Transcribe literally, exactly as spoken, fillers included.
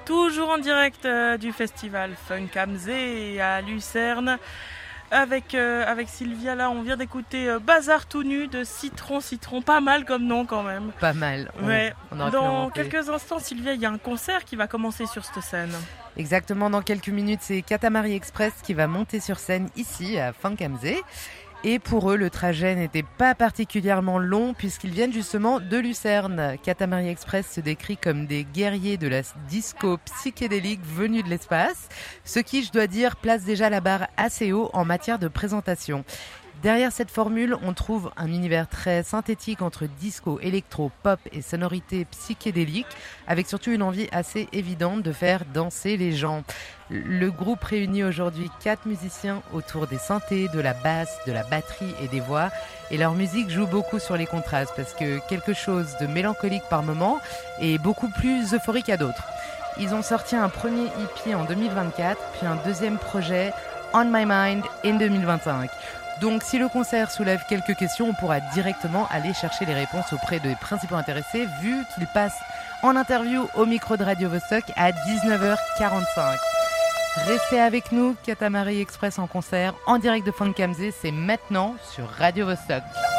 toujours en direct euh, du festival Funk Amzé à Lucerne. Avec, euh, avec Sylvia, là, on vient d'écouter euh, Bazar tout nu de Citron. Citron, pas mal comme nom quand même. Pas mal. On, ouais. on Dans quelques instants, Sylvia, il y a un concert qui va commencer sur cette scène. Exactement, dans quelques minutes, c'est Katamari Express qui va monter sur scène ici à Funk Amzé. Et pour eux, le trajet n'était pas particulièrement long puisqu'ils viennent justement de Lucerne. Katamari Express se décrit comme des guerriers de la disco psychédélique venus de l'espace, ce qui, je dois dire, place déjà la barre assez haut en matière de présentation. Derrière cette formule, on trouve un univers très synthétique entre disco, électro, pop et sonorités psychédéliques, avec surtout une envie assez évidente de faire danser les gens. Le groupe réunit aujourd'hui quatre musiciens autour des synthés, de la basse, de la batterie et des voix. Et leur musique joue beaucoup sur les contrastes, parce que quelque chose de mélancolique par moment est beaucoup plus euphorique à d'autres. Ils ont sorti un premier E P en deux mille vingt-quatre, puis un deuxième projet, On My Mind, en deux mille vingt-cinq. Donc si le concert soulève quelques questions, on pourra directement aller chercher les réponses auprès des principaux intéressés, vu qu'il passe en interview au micro de Radio Vostok à dix-neuf heures quarante-cinq. Restez avec nous, Katamari Express en concert, en direct de Funk Amzé, c'est maintenant sur Radio Vostok.